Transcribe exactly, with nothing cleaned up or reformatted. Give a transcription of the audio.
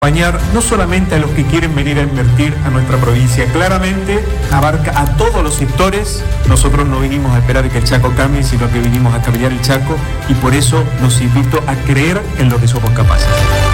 acompañar no solamente a los que quieren venir a invertir a nuestra provincia, claramente abarca a todos los sectores. Nosotros no vinimos a esperar que el Chaco cambie, sino que vinimos a cambiar el Chaco, y por eso los invito a creer en lo que somos capaces.